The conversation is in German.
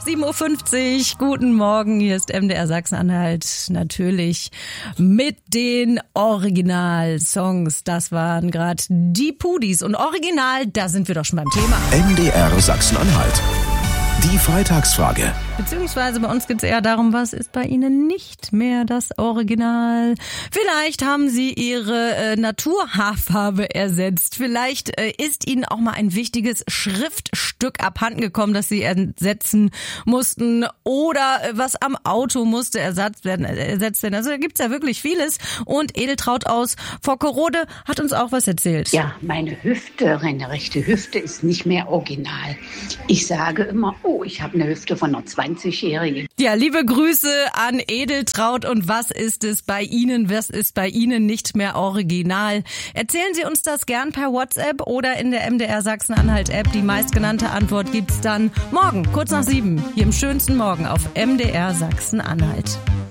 7.50 Uhr, guten Morgen, hier ist MDR Sachsen-Anhalt, natürlich mit den Original-Songs. Das waren gerade die Pudis und Original, da sind wir doch schon beim Thema. MDR Sachsen-Anhalt. Die Freitagsfrage. Beziehungsweise bei uns geht es eher darum, was ist bei Ihnen nicht mehr das Original? Vielleicht haben Sie Ihre Naturhaarfarbe ersetzt. Vielleicht ist Ihnen auch mal ein wichtiges Schriftstück abhanden gekommen, das Sie ersetzen mussten. Oder was am Auto musste ersetzt werden. Also da gibt's ja wirklich vieles. Und Edeltraut aus Vockerode hat uns auch was erzählt. Ja, meine Hüfte, meine rechte Hüfte ist nicht mehr original. Ich sage immer, ich habe eine Hüfte von einer 20-Jährigen. Ja, liebe Grüße an Edeltraut. Und was ist es bei Ihnen? Was ist bei Ihnen nicht mehr original? Erzählen Sie uns das gern per WhatsApp oder in der MDR Sachsen-Anhalt-App. Die meistgenannte Antwort gibt's dann morgen, kurz nach 7, hier im schönsten Morgen auf MDR Sachsen-Anhalt.